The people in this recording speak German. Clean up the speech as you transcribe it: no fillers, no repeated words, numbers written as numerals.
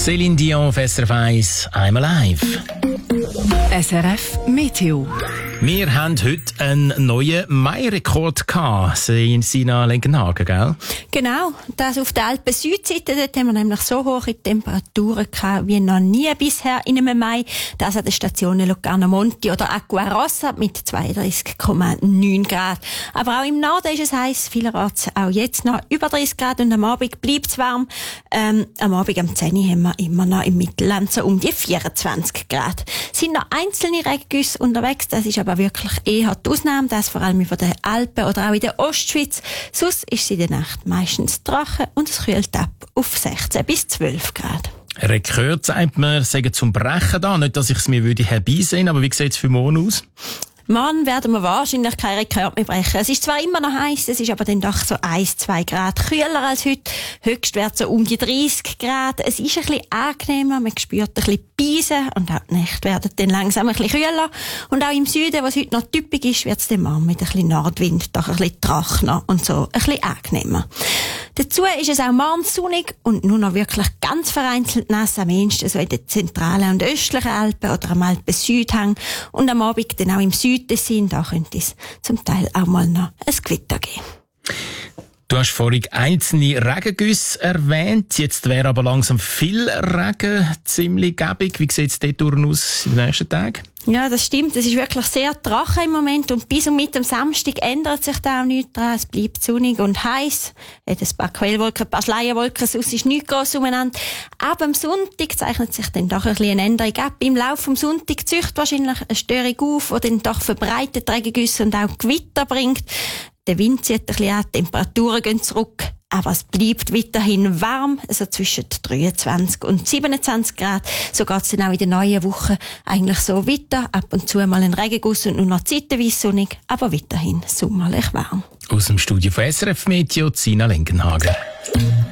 Céline Dion auf SRF 1, I'm Alive. SRF Meteo. Wir haben heute einen neuen Mai-Rekord gehabt, in Sina Lengenhagen, gell? Genau, das auf der Alpen-Südseite, dort haben wir nämlich so hohe Temperaturen gehabt wie noch nie bisher in einem Mai. Das an den Stationen Locarno Monti oder Acqua Rossa mit 32,9 Grad. Aber auch im Norden ist es heiß, vielerorts auch jetzt noch über 30 Grad und am Abend bleibt es warm. Am Abend am 10 Uhr haben wir immer noch im Mittelland so um die 24 Grad. Es sind noch einzelne Regengüsse unterwegs, das ist aber wirklich eher die Ausnahme, das vor allem über den Alpen oder auch in der Ostschweiz. Sonst ist es in der Nacht meistens trocken und es kühlt ab auf 16 bis 12 Grad. Rekord, sagt man, sagen zum Brechen da. Nicht, dass ich es mir herbeisehen würde, aber wie sieht es für morgen aus? Morgen werden wir wahrscheinlich keinen Rekord mehr brechen. Es ist zwar immer noch heiß, es ist aber dann doch so 1-2 Grad kühler als heute. Höchstwert so um die 30 Grad. Es ist ein bisschen angenehmer, man spürt ein bisschen Beisen und auch die Nächte werden dann langsam ein bisschen kühler. Und auch im Süden, was heute noch typisch ist, wird es dann morgen mit ein bisschen Nordwind doch ein bisschen trockener und so ein bisschen angenehmer. Dazu ist es auch morgens sonnig und nur noch wirklich ganz vereinzelt nass, am ehesten so in den zentralen und östlichen Alpen oder am Alpen-Südhang. Und am Abend dann auch im Süden sind, da könnte es zum Teil auch mal noch ein Gewitter geben. Du hast vorhin einzelne Regengüsse erwähnt. Jetzt wäre aber langsam viel Regen ziemlich gäbig. Wie sieht es dort aus in den nächsten Tagen? Ja, das stimmt. Es ist wirklich sehr trocken im Moment und bis und mit dem Samstag ändert sich da auch nichts dran. Es bleibt sonnig und heiß. Hat ein paar Quellwolken, ein paar Schleierwolken, sonst ist nichts gross umeinander. Ab am Sonntag zeichnet sich dann doch ein bisschen eine Änderung ab. Im Laufe vom Sonntag zieht wahrscheinlich eine Störung auf, die dann doch verbreitet Regengüsse und auch Gewitter bringt. Der Wind zieht ein bisschen an, die Temperaturen gehen zurück. Aber es bleibt weiterhin warm, also zwischen 23 und 27 Grad. So geht es dann auch in der neuen Woche eigentlich so weiter. Ab und zu mal ein Regenguss und nur noch zeitweise sonnig, aber weiterhin sommerlich warm. Aus dem Studio von SRF Meteo, Sina Lengenhagen.